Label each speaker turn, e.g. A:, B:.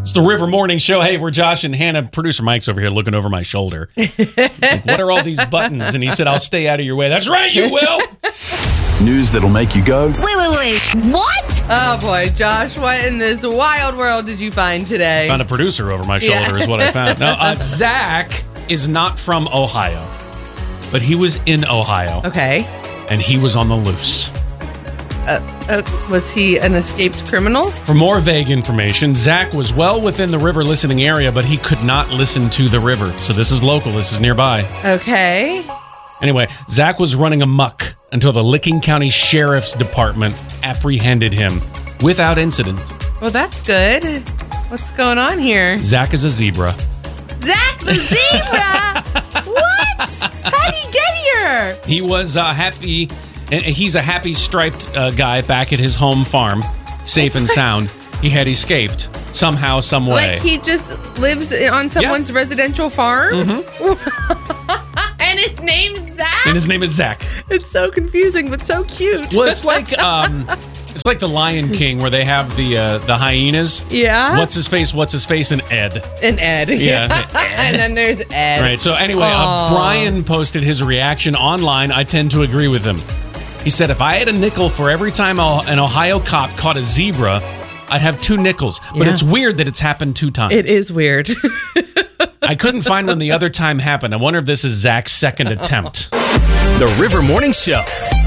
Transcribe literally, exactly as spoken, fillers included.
A: It's the River Morning Show. Hey, we're Josh and Hannah. Producer Mike's over here looking over my shoulder. He's like, what are all these buttons? And he said, I'll stay out of your way. That's right, you will.
B: News that'll make you go,
C: Wait, wait, wait. What?
D: Oh, boy. Josh, what in this wild world did you find today?
A: Found a producer over my shoulder
D: Yeah.
A: is what I found. No, uh, Zach is not from Ohio, but he was in Ohio,
D: Okay.
A: and he was on the loose.
D: Uh, uh, was he an escaped criminal?
A: For more vague information, Zach was well within the river listening area, but he could not listen to the river. So this is local. This is nearby.
D: Okay.
A: Anyway, Zach was running amok until the Licking County Sheriff's Department apprehended him without incident.
D: Well, that's good. What's going on here?
A: Zach is a zebra.
D: Zach the zebra! What? How'd he get here?
A: He was uh, happy. and He's a happy striped uh, guy back at his home farm, safe and
D: What?
A: sound. He had escaped somehow, some way.
D: Like he just lives on someone's residential farm? Mm-hmm. And his name's Zach?
A: And his name is Zach.
D: It's so confusing, but so cute.
A: Well, it's like um, it's like the Lion King, where they have the uh, the hyenas.
D: Yeah?
A: What's his face? What's his face? And Ed.
D: And Ed.
A: Yeah.
D: And then there's Ed.
A: Right. So anyway, uh,
D: Aw.
A: Brian posted his reaction online. I tend to agree with him. He said, if I had a nickel for every time an Ohio cop caught a zebra, I'd have two nickels. But
D: Yeah.
A: it's weird that it's happened two times.
D: It is weird.
A: I couldn't find when the other time happened. I wonder if this is Zach's second attempt.
B: The River Morning Show.